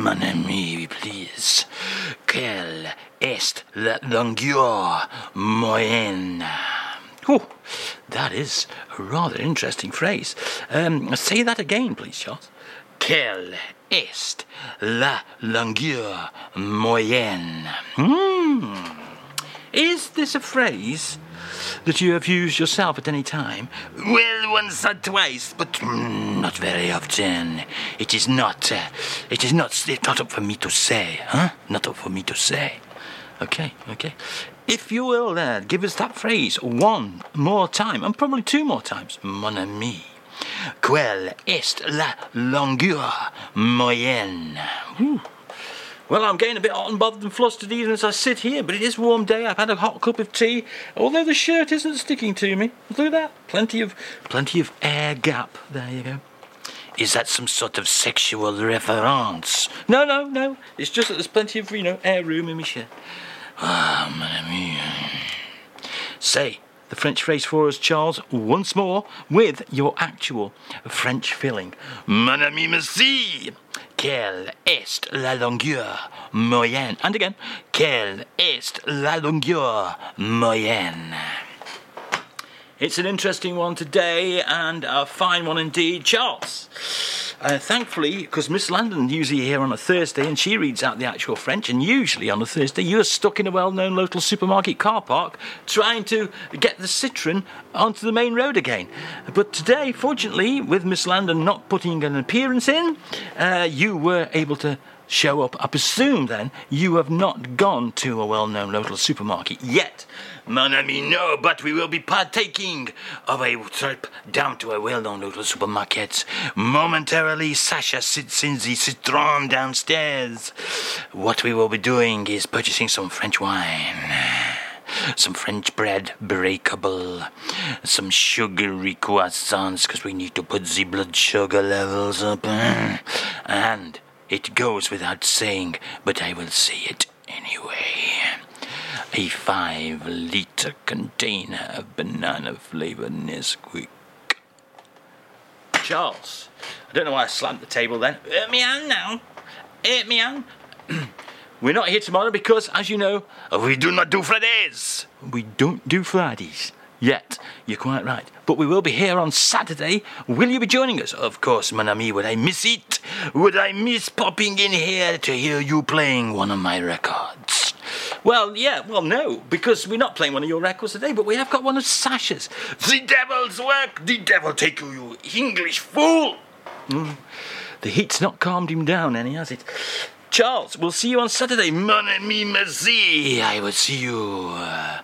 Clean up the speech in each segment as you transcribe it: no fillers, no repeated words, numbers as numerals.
mon ami, please. Quelle est la longueur moyenne? Oh, that is a rather interesting phrase. Say that again, please, Charles. Quelle est la longueur moyenne? Is this a phrase that you have used yourself at any time? Well, once or twice, but not very often. It's not up for me to say, huh? Not up for me to say. Okay. If you will, give us that phrase one more time, and probably two more times. Mon ami, quelle est la longueur moyenne? Ooh. Well, I'm getting a bit hot and bothered and flustered even as I sit here, but it is a warm day. I've had a hot cup of tea, although the shirt isn't sticking to me. Look at that. Plenty of air gap. There you go. Is that some sort of sexual reference? No. It's just that there's plenty of, air room in my shirt. Ah, mon ami. Say the French phrase for us, Charles, once more with your actual French filling. Mon ami, merci. Quelle est la longueur moyenne? And again, quelle est la longueur moyenne? It's an interesting one today, and a fine one indeed. Charles, thankfully, because Miss Landon's usually here on a Thursday, and she reads out the actual French, and usually on a Thursday, you're stuck in a well-known local supermarket car park trying to get the Citroën onto the main road again. But today, fortunately, with Miss Landon not putting an appearance in, you were able to show up. I presume, then, you have not gone to a well-known local supermarket yet. Mon ami, no, but we will be partaking of a trip down to a well-known local supermarket. Momentarily, Sasha sits in the Citroën downstairs. What we will be doing is purchasing some French wine, some French bread, breakable, some sugary croissants, because we need to put the blood sugar levels up. And it goes without saying, but I will say it anyway. A 5-liter container of banana-flavoured Nesquik. Charles, I don't know why I slammed the table then. Me on now. Me on. We're not here tomorrow because, as you know, we do not do Fridays. We don't do Fridays. Yet, you're quite right. But we will be here on Saturday. Will you be joining us? Of course, mon ami. Would I miss it? Would I miss popping in here to hear you playing one of my records? Well, no, because we're not playing one of your records today, but we have got one of Sasha's. The devil's work. The devil take you English fool. The heat's not calmed him down any, has it? Charles, we'll see you on Saturday. Mon ami, merci. I will see you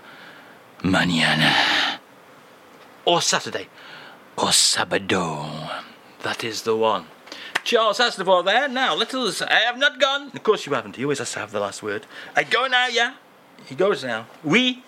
mañana. Or Saturday. Or sábado. That is the one. Charles Aznavour there. Now, let us... I have not gone. Of course you haven't. He always has to have the last word. I go now, yeah? He goes now. Oui.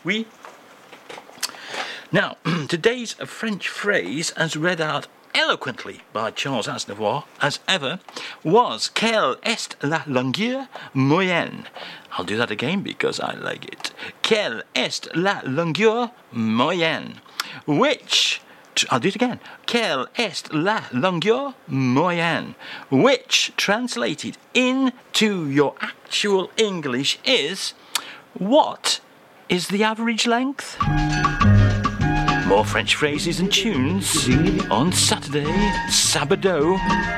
Now, today's French phrase, as read out eloquently by Charles Aznavour, as ever, was Quelle est la longueur moyenne? I'll do that again because I like it. Quelle est la longueur moyenne? Which... I'll do it again. Quelle est la longueur moyenne? Which, translated into your actual English, is what is the average length? More French phrases and tunes on Saturday, sábado.